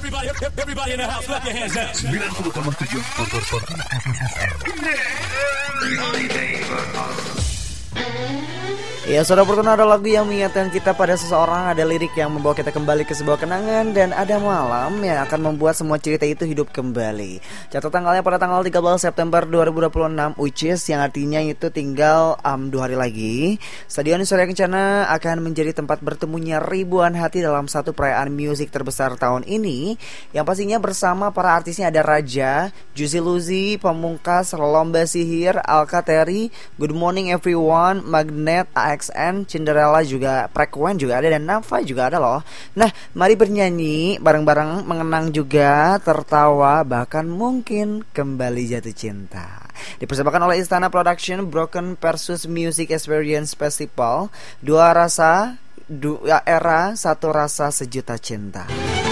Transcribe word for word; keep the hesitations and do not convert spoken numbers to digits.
Everybody, everybody in the house, clap your hands now. sembilan puluh koma tujuh Bogor Fortuna F M. Ya, Saudara Fortuna, ada lagu yang mengingatkan kita pada seseorang, ada lirik yang membawa kita kembali ke sebuah kenangan, dan ada malam yang akan membuat semua cerita itu hidup kembali. Catat tanggalnya pada tanggal tiga belas September dua ribu dua puluh enam, which is yang artinya itu tinggal um, dua hari lagi. Stadion Surya Kencana akan menjadi tempat bertemunya ribuan hati dalam satu perayaan musik terbesar tahun ini, yang pastinya bersama para artisnya ada Raja, Juicy Luizy, Pamungkas, Lomba Sihir, Alkateri, Good Morning Everyone, Magnet, A X N, Cinderella juga, Prekwen juga ada, dan Nafa juga ada loh. Nah, mari bernyanyi bareng-bareng, mengenang juga, tertawa, bahkan mungkin kembali jatuh cinta. Dipersembahkan oleh Istana Production, Broken Versus Music Experience Festival. Dua rasa, dua era, satu rasa, sejuta cinta.